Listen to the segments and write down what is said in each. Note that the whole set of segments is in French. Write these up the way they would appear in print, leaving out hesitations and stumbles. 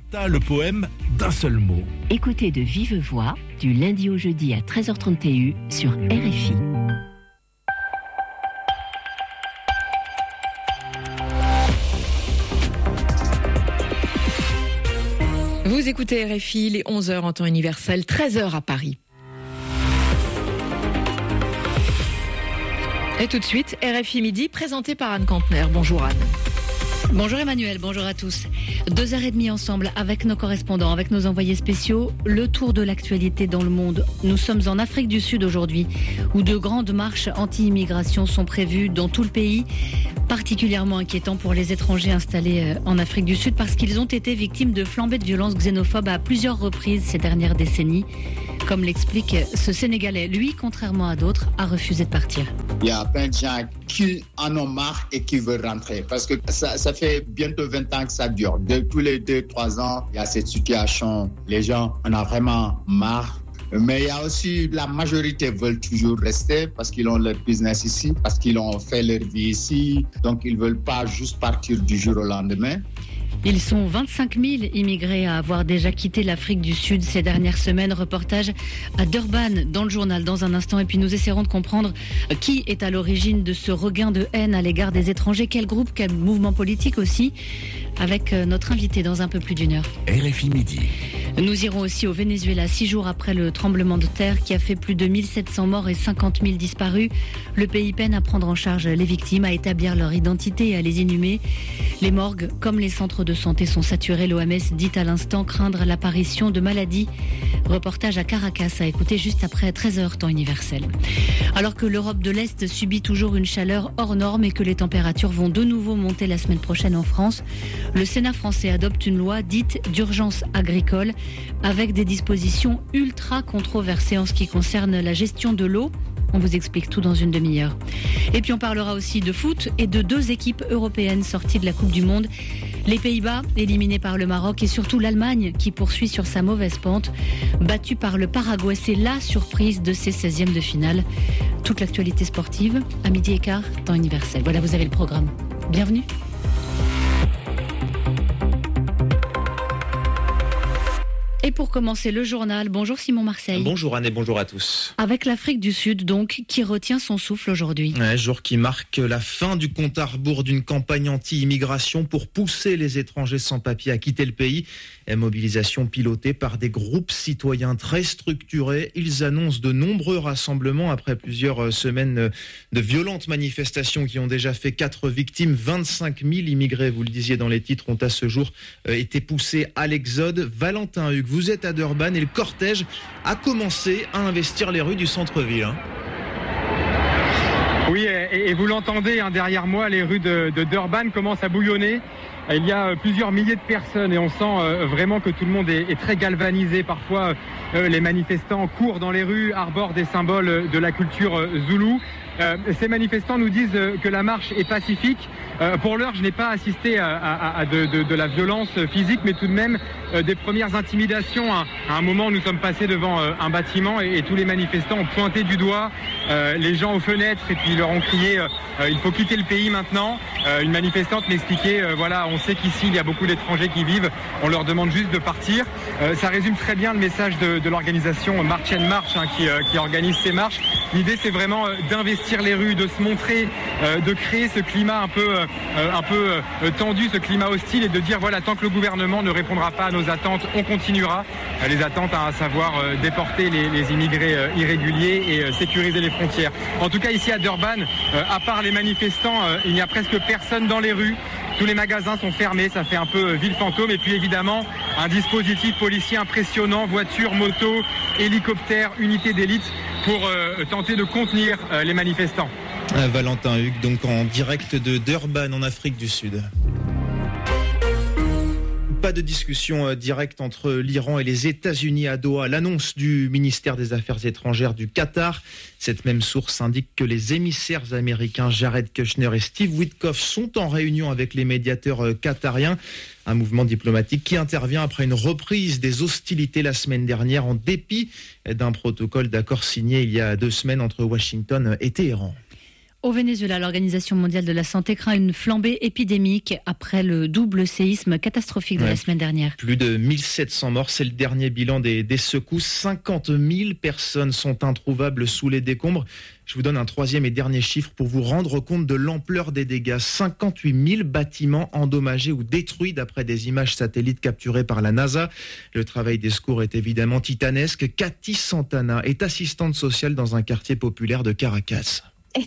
Fata, le poème d'un seul mot. Écoutez de vive voix, du lundi au jeudi à 13h30 TU sur RFI. Vous écoutez RFI, les 11h en temps universel, 13h à Paris. Et tout de suite, RFI Midi, présenté par Anne Kantner. Bonjour Anne. Bonjour Emmanuel, bonjour à tous. 2h30 ensemble avec nos correspondants, avec nos envoyés spéciaux. Le tour de l'actualité dans le monde. Nous sommes en Afrique du Sud aujourd'hui, où de grandes marches anti-immigration sont prévues dans tout le pays. Particulièrement inquiétant pour les étrangers installés en Afrique du Sud parce qu'ils ont été victimes de flambées de violences xénophobes à plusieurs reprises ces dernières décennies. Comme l'explique ce Sénégalais, lui, contrairement à d'autres, a refusé de partir. Il y a plein de gens qui en ont marre et qui veulent rentrer parce que ça fait bientôt 20 ans que ça dure. Tous les 2-3 ans, il y a cette situation. Les gens en ont vraiment marre. Mais il y a aussi la majorité veulent toujours rester parce qu'ils ont leur business ici, parce qu'ils ont fait leur vie ici. Donc ils ne veulent pas juste partir du jour au lendemain. Ils sont 25 000 immigrés à avoir déjà quitté l'Afrique du Sud ces dernières semaines. Reportage à Durban dans le journal dans un instant. Et puis nous essaierons de comprendre qui est à l'origine de ce regain de haine à l'égard des étrangers. Quel groupe, quel mouvement politique aussi, avec notre invité dans un peu plus d'une heure. RFI Midi. Nous irons aussi au Venezuela, 6 jours après le tremblement de terre qui a fait plus de 1700 morts et 50 000 disparus. Le pays peine à prendre en charge les victimes, à établir leur identité et à les inhumer. Les morgues, comme les centres de santé, sont saturés. L'OMS dit à l'instant craindre l'apparition de maladies. Reportage à Caracas à écouter juste après 13h temps universel. Alors que l'Europe de l'Est subit toujours une chaleur hors norme et que les températures vont de nouveau monter la semaine prochaine en France, le Sénat français adopte une loi dite d'urgence agricole avec des dispositions ultra controversées en ce qui concerne la gestion de l'eau. On vous explique tout dans une demi-heure. Et puis on parlera aussi de foot et de 2 équipes européennes sorties de la Coupe du Monde. Les Pays-Bas, éliminés par le Maroc, et surtout l'Allemagne, qui poursuit sur sa mauvaise pente, battue par le Paraguay. C'est la surprise de ces 16e de finale. Toute l'actualité sportive, à 12h15, temps universel. Voilà, vous avez le programme. Bienvenue. Et pour commencer le journal, bonjour Simon Marseille. Bonjour Anne et bonjour à tous. Avec l'Afrique du Sud donc, qui retient son souffle aujourd'hui. Jour qui marque la fin du compte à rebours d'une campagne anti-immigration pour pousser les étrangers sans papier à quitter le pays. Mobilisation pilotée par des groupes citoyens très structurés. Ils annoncent de nombreux rassemblements après plusieurs semaines de violentes manifestations qui ont déjà fait 4 victimes. 25 000 immigrés, vous le disiez dans les titres, ont à ce jour été poussés à l'exode. Valentin Hugues, vous êtes à Durban et le cortège a commencé à investir les rues du centre-ville. Oui, et vous l'entendez derrière moi, les rues de Durban commencent à bouillonner. Il y a plusieurs milliers de personnes et on sent vraiment que tout le monde est très galvanisé. Parfois, les manifestants courent dans les rues, arborent des symboles de la culture zoulou. Ces manifestants nous disent que la marche est pacifique. Pour l'heure, je n'ai pas assisté à de la violence physique, mais tout de même des premières intimidations. À un moment, nous sommes passés devant un bâtiment et tous les manifestants ont pointé du doigt les gens aux fenêtres et puis ils leur ont crié il faut quitter le pays maintenant. Une manifestante m'expliquait voilà, on sait qu'ici il y a beaucoup d'étrangers qui vivent, on leur demande juste de partir. Ça résume très bien le message de l'organisation March and March qui organise ces marches. L'idée, c'est vraiment d'investir les rues, de se montrer, de créer ce climat un peu tendu, ce climat hostile et de dire voilà, tant que le gouvernement ne répondra pas à nos attentes, on continuera. Les attentes à savoir déporter les immigrés irréguliers et sécuriser les frontières. En tout cas, ici à Durban, à part les manifestants, il n'y a presque personne dans les rues. Tous les magasins sont fermés, ça fait un peu ville fantôme. Et puis évidemment, un dispositif policier impressionnant, voitures, motos, hélicoptères, unités d'élite pour tenter de contenir les manifestants. Valentin Hugues, donc en direct de Durban en Afrique du Sud. Pas de discussion directe entre l'Iran et les États-Unis à Doha. L'annonce du ministère des Affaires étrangères du Qatar. Cette même source indique que les émissaires américains Jared Kushner et Steve Witkoff sont en réunion avec les médiateurs qatariens. Un mouvement diplomatique qui intervient après une reprise des hostilités la semaine dernière en dépit d'un protocole d'accord signé il y a 2 semaines entre Washington et Téhéran. Au Venezuela, l'Organisation mondiale de la santé craint une flambée épidémique après le double séisme catastrophique de la semaine dernière. Plus de 1700 morts, c'est le dernier bilan des secousses. 50 000 personnes sont introuvables sous les décombres. Je vous donne un troisième et dernier chiffre pour vous rendre compte de l'ampleur des dégâts. 58 000 bâtiments endommagés ou détruits d'après des images satellites capturées par la NASA. Le travail des secours est évidemment titanesque. Cathy Santana est assistante sociale dans un quartier populaire de Caracas.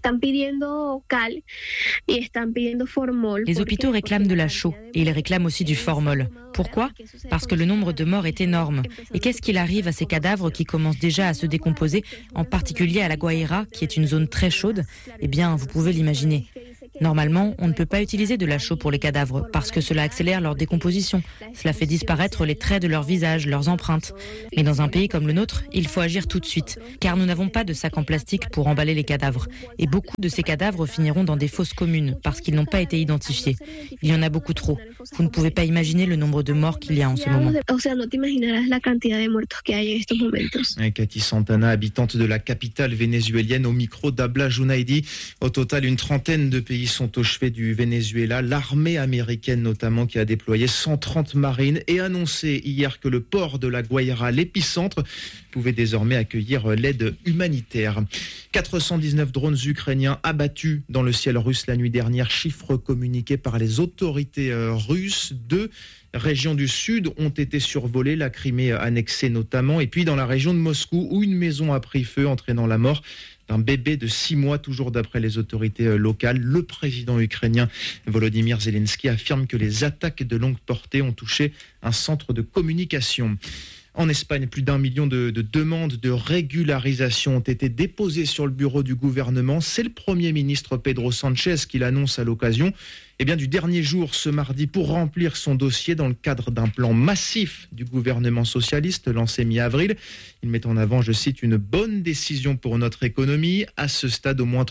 Les hôpitaux réclament de la chaux et ils réclament aussi du formol. Pourquoi ? Parce que le nombre de morts est énorme. Et qu'est-ce qu'il arrive à ces cadavres qui commencent déjà à se décomposer, en particulier à La Guaira, qui est une zone très chaude ? Eh bien, vous pouvez l'imaginer. Normalement, on ne peut pas utiliser de la chaux pour les cadavres parce que cela accélère leur décomposition. Cela fait disparaître les traits de leur visage, leurs empreintes. Mais dans un pays comme le nôtre, il faut agir tout de suite, car nous n'avons pas de sacs en plastique pour emballer les cadavres. Et beaucoup de ces cadavres finiront dans des fosses communes parce qu'ils n'ont pas été identifiés. Il y en a beaucoup trop. Vous ne pouvez pas imaginer le nombre de morts qu'il y a en ce moment. Cathy Santana, habitante de la capitale vénézuélienne, au micro d'Abla Junaidi. Au total, une trentaine de pays sont au chevet du Venezuela. L'armée américaine notamment qui a déployé 130 marines et annoncé hier que le port de La Guaira, l'épicentre, pouvait désormais accueillir l'aide humanitaire. 419 drones ukrainiens abattus dans le ciel russe la nuit dernière, chiffre communiqué par les autorités russes. 2 régions du sud ont été survolées, la Crimée annexée notamment, et puis dans la région de Moscou où une maison a pris feu, entraînant la mort d'un bébé de 6 mois, toujours d'après les autorités locales. Le président ukrainien Volodymyr Zelensky affirme que les attaques de longue portée ont touché un centre de communication. En Espagne, plus d'1 million de demandes de régularisation ont été déposées sur le bureau du gouvernement. C'est le Premier ministre Pedro Sánchez qui l'annonce à l'occasion du dernier jour ce mardi pour remplir son dossier dans le cadre d'un plan massif du gouvernement socialiste lancé mi-avril. Il met en avant, je cite, une bonne décision pour notre économie. À ce stade, au moins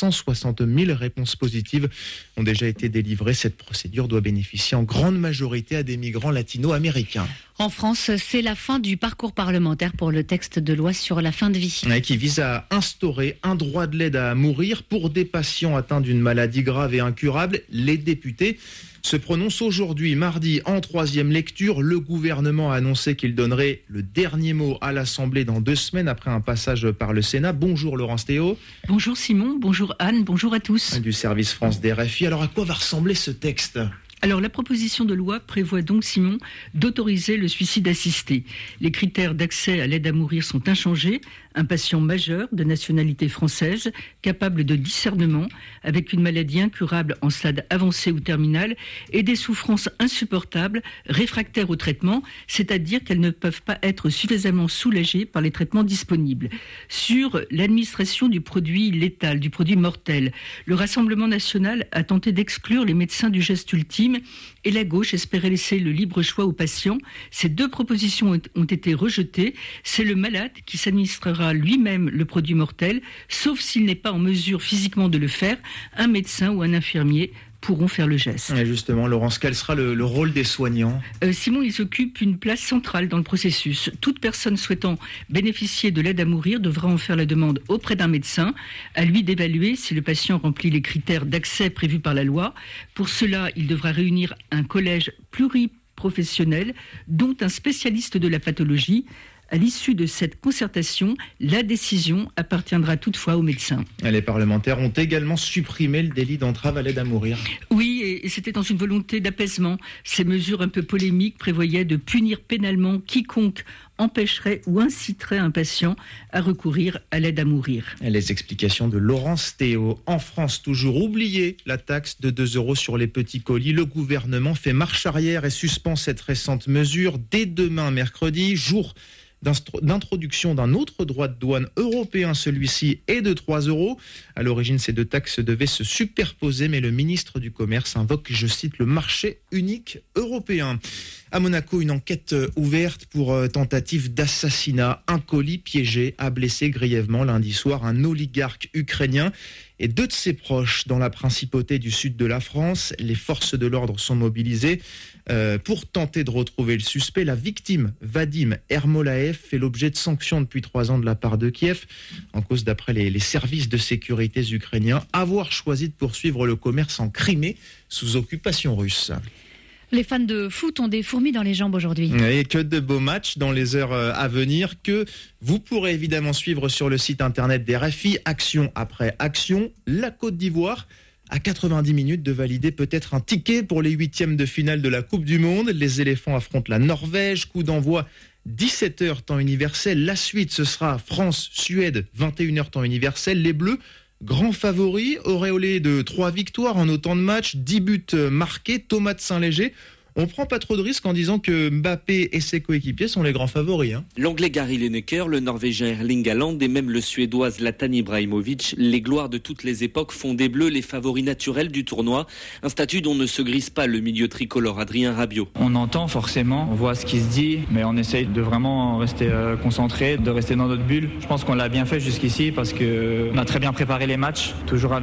360 000 réponses positives ont déjà été délivrées. Cette procédure doit bénéficier en grande majorité à des migrants latino-américains. En France, c'est la fin du parcours parlementaire pour le texte de loi sur la fin de vie. Qui vise à instaurer un droit de l'aide à mourir pour des patients atteints d'une maladie grave et incurable. Les députés se prononcent aujourd'hui, mardi, en 3e lecture. Le gouvernement a annoncé qu'il donnerait le dernier mot à l'Assemblée dans 2 semaines après un passage par le Sénat. Bonjour Laurence Théo. Bonjour Simon, bonjour Anne, bonjour à tous. Du service France des RFI. Alors à quoi va ressembler ce texte ? Alors la proposition de loi prévoit donc, Simon, d'autoriser le suicide assisté. Les critères d'accès à l'aide à mourir sont inchangés. Un patient majeur de nationalité française, capable de discernement, avec une maladie incurable en stade avancé ou terminal et des souffrances insupportables, réfractaires au traitement, c'est-à-dire qu'elles ne peuvent pas être suffisamment soulagées par les traitements disponibles. Sur l'administration du produit létal, du produit mortel, le Rassemblement national a tenté d'exclure les médecins du geste ultime et la gauche espérait laisser le libre choix aux patients. Ces 2 propositions ont été rejetées. C'est le malade qui s'administrera lui-même le produit mortel, sauf s'il n'est pas en mesure physiquement de le faire. Un médecin ou un infirmier pourront faire le geste. Et justement, Laurence, quel sera le rôle des soignants ? Simon, ils occupent une place centrale dans le processus. Toute personne souhaitant bénéficier de l'aide à mourir devra en faire la demande auprès d'un médecin, à lui d'évaluer si le patient remplit les critères d'accès prévus par la loi. Pour cela, il devra réunir un collège pluriprofessionnel, dont un spécialiste de la pathologie. À l'issue de cette concertation, la décision appartiendra toutefois aux médecins. Les parlementaires ont également supprimé le délit d'entrave à l'aide à mourir. Oui, et c'était dans une volonté d'apaisement. Ces mesures un peu polémiques prévoyaient de punir pénalement quiconque empêcherait ou inciterait un patient à recourir à l'aide à mourir. Les explications de Laurence Théo. En France, toujours oubliée la taxe de 2 € sur les petits colis. Le gouvernement fait marche arrière et suspend cette récente mesure. Dès demain, mercredi, jour d'introduction d'un autre droit de douane européen, celui-ci est de 3 €. À l'origine, ces 2 taxes devaient se superposer, mais le ministre du Commerce invoque, je cite, le marché unique européen. À Monaco, une enquête ouverte pour tentative d'assassinat. Un colis piégé a blessé grièvement lundi soir un oligarque ukrainien et 2 de ses proches dans la principauté du sud de la France. Les forces de l'ordre sont mobilisées pour tenter de retrouver le suspect. La victime, Vadim Ermolaev, fait l'objet de sanctions depuis 3 ans de la part de Kiev, en cause, d'après les services de sécurité ukrainiens, avoir choisi de poursuivre le commerce en Crimée sous occupation russe. Les fans de foot ont des fourmis dans les jambes aujourd'hui. Et que de beaux matchs dans les heures à venir que vous pourrez évidemment suivre sur le site internet des RFI, action après action. La Côte d'Ivoire, à 90 minutes de valider peut-être un ticket pour les 8e de finale de la Coupe du Monde. Les éléphants affrontent la Norvège, coup d'envoi 17h temps universel. La suite, ce sera France-Suède, 21h temps universel. Les Bleus, grands favoris, auréolés de 3 victoires en autant de matchs, 10 buts marqués. Thomas de Saint-Léger, on prend pas trop de risques en disant que Mbappé et ses coéquipiers sont les grands favoris. L'Anglais Gary Lineker, le Norvégien Erling Haaland et même le Suédois Zlatan Ibrahimovic, les gloires de toutes les époques, font des Bleus les favoris naturels du tournoi. Un statut dont ne se grise pas le milieu tricolore Adrien Rabiot. On entend forcément, on voit ce qui se dit, mais on essaye de vraiment rester concentré, de rester dans notre bulle. Je pense qu'on l'a bien fait jusqu'ici parce qu'on a très bien préparé les matchs, toujours